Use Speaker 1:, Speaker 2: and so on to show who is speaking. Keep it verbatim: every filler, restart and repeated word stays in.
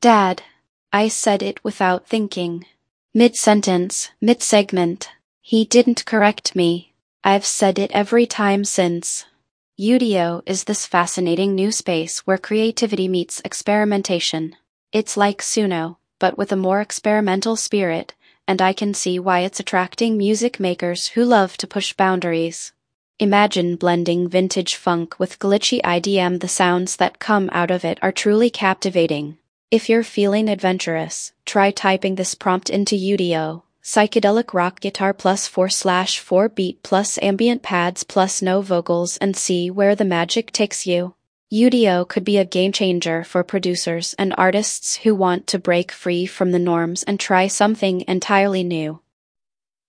Speaker 1: Dad. I said it without thinking. Mid-sentence, mid-segment. He didn't correct me. I've said it every time since. Udio is this fascinating new space where creativity meets experimentation. It's like Suno, but with a more experimental spirit, and I can see why it's attracting music makers who love to push boundaries. Imagine blending vintage funk with glitchy I D M. The sounds that come out of it are truly captivating. If you're feeling adventurous, try typing this prompt into Udio: psychedelic rock guitar plus four slash four beat plus ambient pads plus no vocals, and see where the magic takes you. Udio could be a game changer for producers and artists who want to break free from the norms and try something entirely new.